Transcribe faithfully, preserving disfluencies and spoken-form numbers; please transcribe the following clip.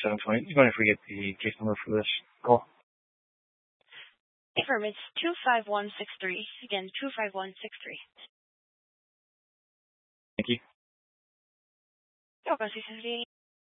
seven twenty. You mind if we get the case number for this call? Affirm, it's two five one six three. Again, two five one six three. Thank you. You're welcome, C C T V.